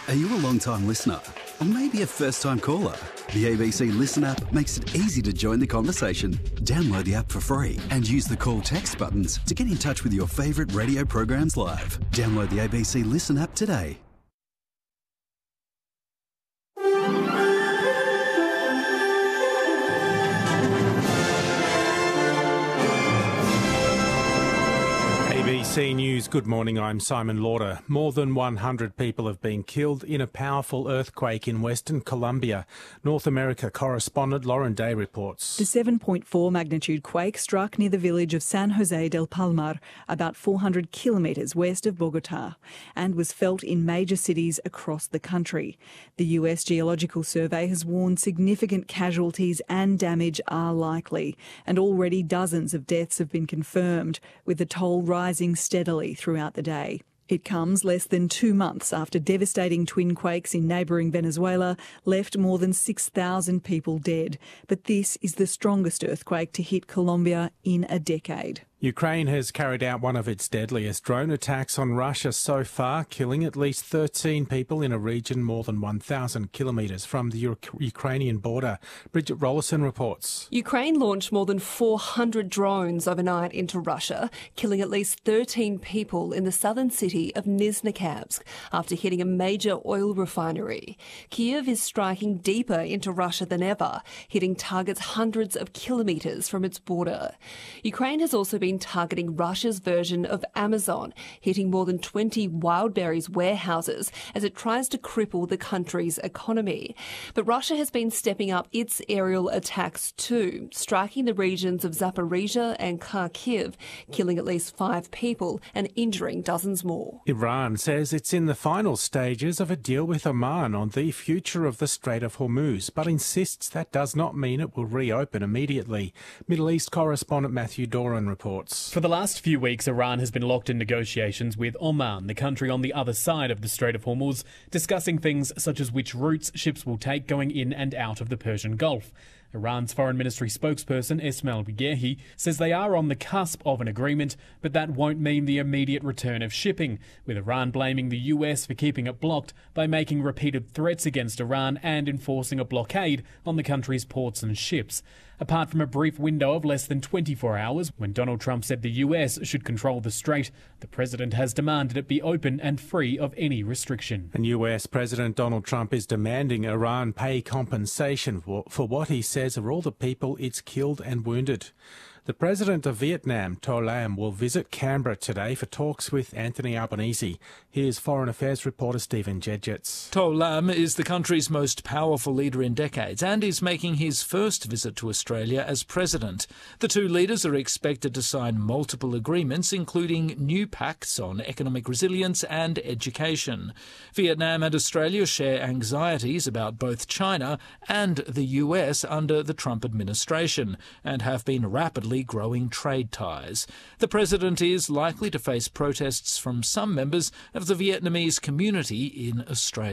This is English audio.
Are you a long-time listener? Or maybe a first-time caller? The ABC Listen app makes it easy to join the conversation. Download the app for free and use the call text buttons to get in touch with your favourite radio programs live. Download the ABC Listen app today. ABC News, good morning, I'm Simon Lauder. More than 100 people have been killed in a powerful earthquake in Western Colombia. North America correspondent Lauren Day reports. The 7.4 magnitude quake struck near the village of San Jose del Palmar, about 400 kilometres west of Bogota, and was felt in major cities across the country. The US Geological Survey has warned significant casualties and damage are likely, and already dozens of deaths have been confirmed, with the toll rising steadily throughout the day. It comes less than 2 months after devastating twin quakes in neighbouring Venezuela left more than 6,000 people dead. But this is the strongest earthquake to hit Colombia in a decade. Ukraine has carried out one of its deadliest drone attacks on Russia so far, killing at least 13 people in a region more than 1,000 kilometres from the Ukrainian border. Bridget Rollison reports. Ukraine launched more than 400 drones overnight into Russia, killing at least 13 people in the southern city of Nizhny-Kazh after hitting a major oil refinery. Kyiv is striking deeper into Russia than ever, hitting targets hundreds of kilometres from its border. Ukraine has also been targeting Russia's version of Amazon, hitting more than 20 Wildberries warehouses as it tries to cripple the country's economy. But Russia has been stepping up its aerial attacks too, striking the regions of Zaporizhia and Kharkiv, killing at least 5 people and injuring dozens more. Iran says it's in the final stages of a deal with Oman on the future of the Strait of Hormuz, but insists that does not mean it will reopen immediately. Middle East correspondent Matthew Doran reports. For the last few weeks, Iran has been locked in negotiations with Oman, the country on the other side of the Strait of Hormuz, discussing things such as which routes ships will take going in and out of the Persian Gulf. Iran's Foreign Ministry spokesperson Esmail Bagherhi says they are on the cusp of an agreement, but that won't mean the immediate return of shipping, with Iran blaming the US for keeping it blocked by making repeated threats against Iran and enforcing a blockade on the country's ports and ships. Apart from a brief window of less than 24 hours when Donald Trump said the US should control the strait, the president has demanded it be open and free of any restriction. And US President Donald Trump is demanding Iran pay compensation for what he says are all the people it's killed and wounded. The president of Vietnam, To Lam, will visit Canberra today for talks with Anthony Albanese. Here's Foreign Affairs reporter Stephen Jedgetts. To Lam is the country's most powerful leader in decades and is making his first visit to Australia as president. The two leaders are expected to sign multiple agreements, including new pacts on economic resilience and education. Vietnam and Australia share anxieties about both China and the US under the Trump administration and have been rapidly growing trade ties. The president is likely to face protests from some members of the Vietnamese community in Australia.